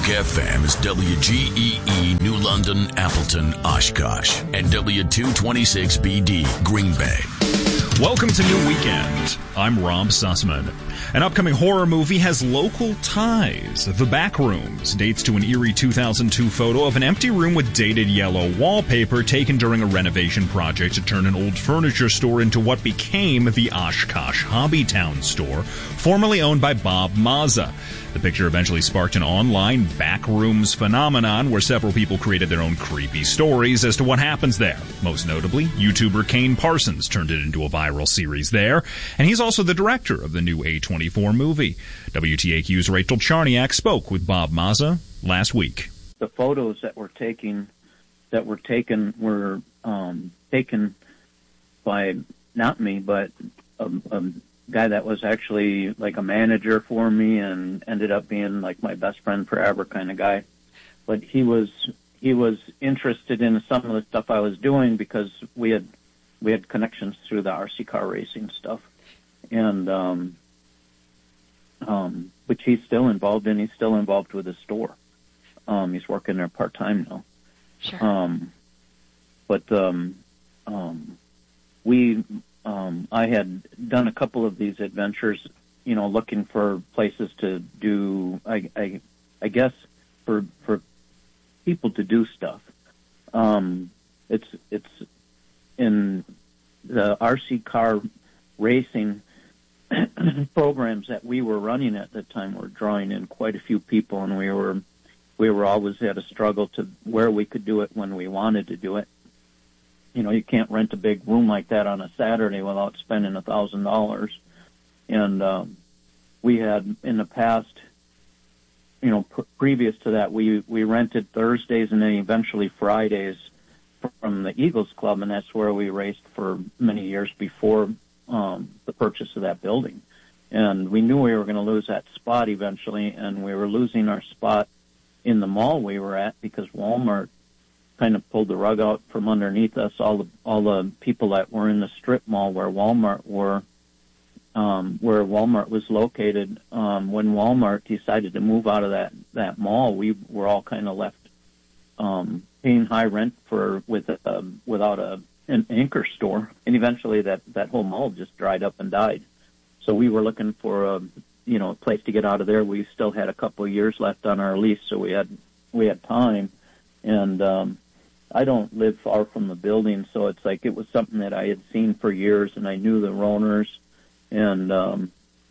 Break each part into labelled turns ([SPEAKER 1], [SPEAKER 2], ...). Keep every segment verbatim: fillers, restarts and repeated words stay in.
[SPEAKER 1] F M is W G E E New London, Appleton, Oshkosh, and W two twenty-six B D Green Bay.
[SPEAKER 2] Welcome to New Weekend. I'm Rob Sussman. An upcoming horror movie has local ties. The Backrooms dates to an eerie two thousand two photo of an empty room with dated yellow wallpaper taken during a renovation project to turn an old furniture store into what became the Oshkosh Hobbytown store, formerly owned by Bob Mazza. The picture eventually sparked an online Backrooms phenomenon where several people created their own creepy stories as to what happens there. Most notably, YouTuber Kane Parsons turned it into a viral series there, and he's also the director of the new A twenty-four movie. W T A Q's Rachel Charniak spoke with Bob Mazza last week.
[SPEAKER 3] The photos that were taking that were taken were um, taken by not me, but a, a guy that was actually like a manager for me and ended up being like my best friend forever kind of guy. But he was he was interested in some of the stuff I was doing because we had we had connections through the R C car racing stuff, and um, um, which he's still involved in. He's still involved with the store. Um, he's working there part time now.
[SPEAKER 4] Sure.
[SPEAKER 3] Um, but um, um, we. Um, I had done a couple of these adventures, you know, looking for places to do, I, I, I guess, for for people to do stuff. Um, it's it's in the R C car racing programs that we were running at the time were drawing in quite a few people, and we were we were always at a struggle to where we could do it when we wanted to do it. You know, you can't rent a big room like that on a Saturday without spending a thousand dollars. And um, we had in the past, you know, pr- previous to that, we we rented Thursdays and then eventually Fridays from the Eagles Club, and that's where we raced for many years before um, the purchase of that building. And we knew we were going to lose that spot eventually, and we were losing our spot in the mall we were at because Walmart kind of pulled the rug out from underneath us. All the all the people that were in the strip mall where Walmart were, um, where Walmart was located. Um, when Walmart decided to move out of that that mall, we were all kind of left um, paying high rent for with a, without a an anchor store, and eventually that that whole mall just dried up and died. So we were looking for a you know a place to get out of there. We still had a couple of years left on our lease, so we had we had time, and um, I don't live far from the building, so it's like it was something that I had seen for years, and I knew the owners, and um,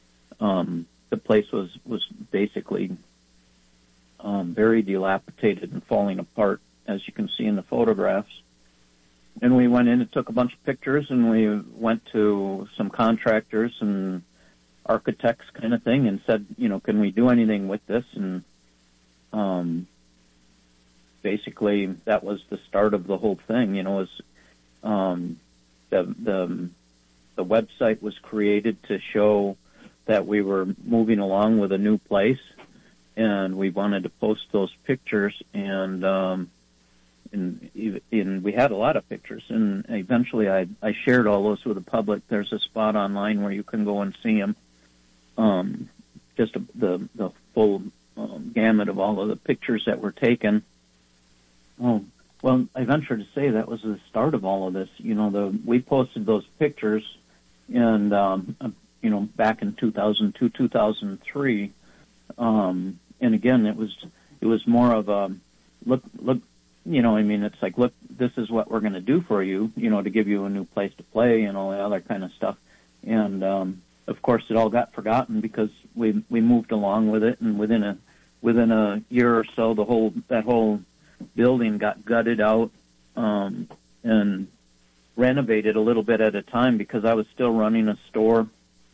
[SPEAKER 3] um, the place was, was basically um, very dilapidated and falling apart, as you can see in the photographs. And we went in and took a bunch of pictures, and we went to some contractors and architects kind of thing and said, you know, can we do anything with this? And um basically, that was the start of the whole thing. You know, was um, the the the website was created to show that we were moving along with a new place, and we wanted to post those pictures. And um, and, and we had a lot of pictures. And eventually, I I shared all those with the public. There's a spot online where you can go and see them. Um, just a, the the full um, gamut of all of the pictures that were taken. Oh, well, I venture to say that was the start of all of this. You know, the we posted those pictures, and um, you know, back in two thousand two, two thousand three, um, and again, it was it was more of a look, look. You know, I mean, it's like, look, this is what we're going to do for you. You know, to give you a new place to play and all the other kind of stuff. And um, of course, it all got forgotten because we we moved along with it, and within a within a year or so, the whole that whole building got gutted out um, and renovated a little bit at a time because I was still running a store.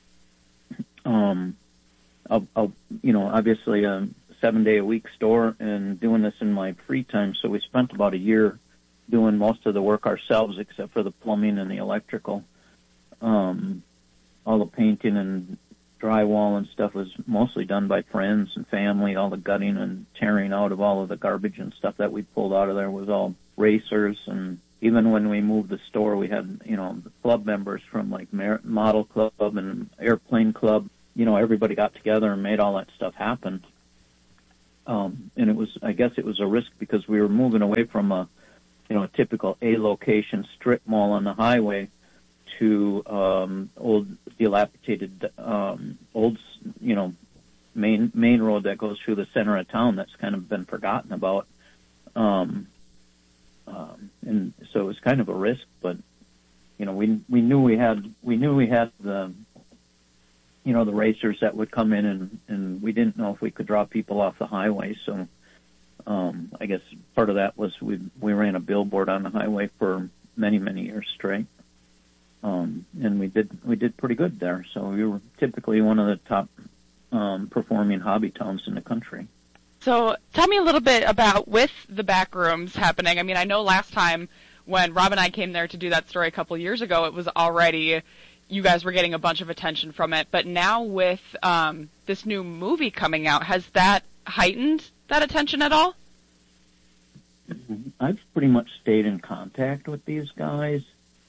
[SPEAKER 3] Um, I'll, I'll, you know, obviously a seven-day-a-week store and doing this in my free time. So we spent about a year doing most of the work ourselves, except for the plumbing and the electrical. Um, all the painting and drywall and stuff was mostly done by friends and family. All the gutting and tearing out of all of the garbage and stuff that we pulled out of there was all racers. And even when we moved the store, we had, you know, the club members from like Model Club and Airplane Club. You know, everybody got together and made all that stuff happen. um, and it was, I guess it was a risk because we were moving away from a, you know, a typical A location strip mall on the highway to um, old dilapidated, um, old, you know, main main road that goes through the center of town that's kind of been forgotten about. Um, um, and so it was kind of a risk, but you know, we we knew we had we knew we had the, you know, the racers that would come in, and, and we didn't know if we could draw people off the highway. So um, I guess part of that was we we ran a billboard on the highway for many many years straight, um, and we did we did pretty good there. So we were typically one of the top um, performing hobby towns in the country.
[SPEAKER 4] So tell me a little bit about with the back rooms happening. I mean, I know last time when Rob and I came there to do that story a couple of years ago, it was already, you guys were getting a bunch of attention from it. But now with um, this new movie coming out, has that heightened that attention at all?
[SPEAKER 3] I've pretty much stayed in contact with these guys.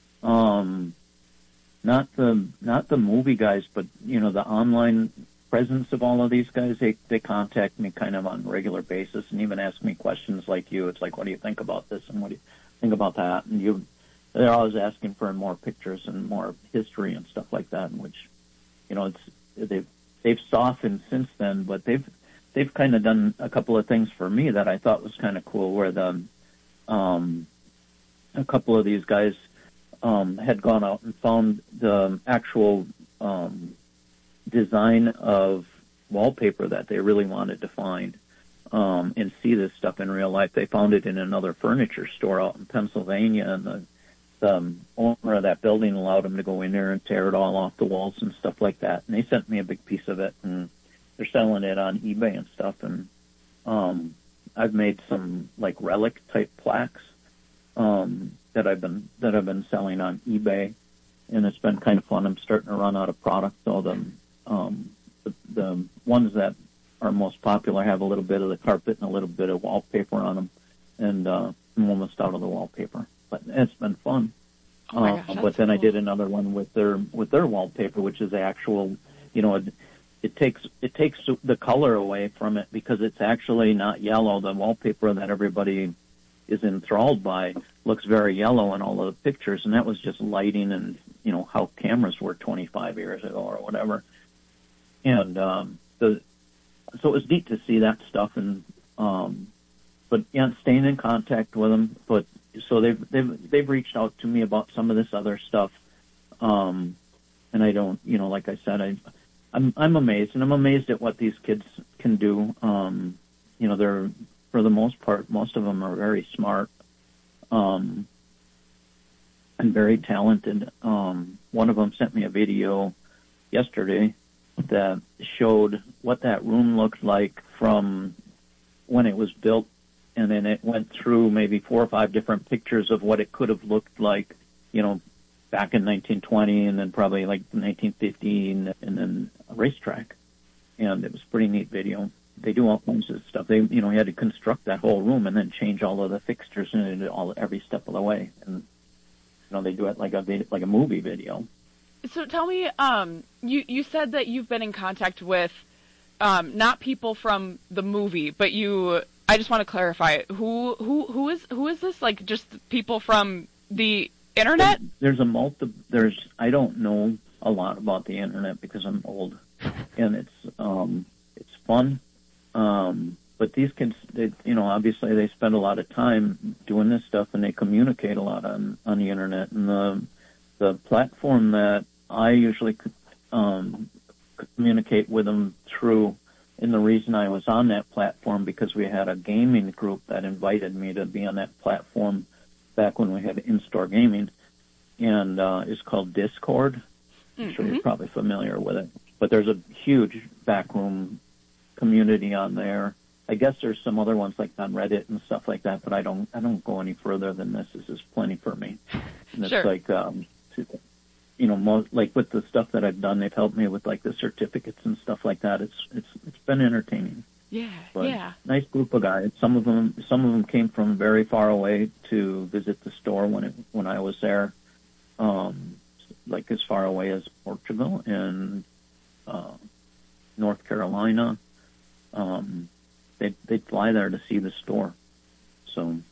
[SPEAKER 3] Um, not the not the movie guys, but you know, the online presence of all of these guys. They they contact me kind of on a regular basis and even ask me questions like you. It's like, what do you think about this and what do you think about that? And you, they're always asking for more pictures and more history and stuff like that. Which, you know, it's they've they've softened since then, but they've they've kind of done a couple of things for me that I thought was kind of cool. Where the um, a couple of these guys um, had gone out and found the actual um, design of wallpaper that they really wanted to find um, and see this stuff in real life. They found it in another furniture store out in Pennsylvania, and the, the um, owner of that building allowed them to go in there and tear it all off the walls and stuff like that. And they sent me a big piece of it, and they're selling it on eBay and stuff. And um, I've made some like relic type plaques um, that I've been that I've been selling on eBay, and it's been kind of fun. I'm starting to run out of product, so the Um, the, the ones that are most popular have a little bit of the carpet and a little bit of wallpaper on them, and uh, I'm almost out of the wallpaper. But it's been fun.
[SPEAKER 4] Oh my gosh,
[SPEAKER 3] uh,
[SPEAKER 4] that's
[SPEAKER 3] but then
[SPEAKER 4] cool.
[SPEAKER 3] I did another one with their with their wallpaper, which is actual. You know, it, it takes it takes the color away from it because it's actually not yellow. The wallpaper that everybody is enthralled by looks very yellow in all of the pictures, and that was just lighting and you know how cameras were twenty-five years ago or whatever. And um, the so it was neat to see that stuff, and um, but yeah, staying in contact with them. But so they've they've they've reached out to me about some of this other stuff, um, and I don't, you know, like I said, I I'm I'm amazed, and I'm amazed at what these kids can do. Um, you know, they're for the most part, most of them are very smart, um, and very talented. Um, one of them sent me a video yesterday that showed what that room looked like from when it was built, and then it went through maybe four or five different pictures of what it could have looked like, you know, back in nineteen twenty, and then probably like nineteen fifty, and, and then a racetrack. And it was a pretty neat video. They do all kinds of stuff. They, you know, he had to construct that whole room and then change all of the fixtures and all every step of the way. And you know, they do it like a like a movie video.
[SPEAKER 4] So tell me, um, you, you said that you've been in contact with um, not people from the movie, but you. I just want to clarify who who who is who is this? Like just people from the internet?
[SPEAKER 3] There's, there's a multi. There's I don't know a lot about the internet because I'm old, and it's um it's fun, um, but these kids, they, you know, obviously they spend a lot of time doing this stuff and they communicate a lot on on the internet, and the the platform that I usually um, communicate with them through, and the reason I was on that platform because we had a gaming group that invited me to be on that platform back when we had in-store gaming, and uh, it's called Discord. Mm-hmm. I'm sure you're probably familiar with it. But there's a huge backroom community on there. I guess there's some other ones like on Reddit and stuff like that, but I don't I don't go any further than this. This is plenty for me. And it's
[SPEAKER 4] sure.
[SPEAKER 3] like um, you know, most, like with the stuff that I've done, they've helped me with like the certificates and stuff like that. It's it's it's been entertaining.
[SPEAKER 4] Yeah,
[SPEAKER 3] but
[SPEAKER 4] yeah.
[SPEAKER 3] Nice group of guys. Some of them some of them came from very far away to visit the store when it when I was there, um, like as far away as Portugal and uh, North Carolina. Um, They'd they'd fly there to see the store. So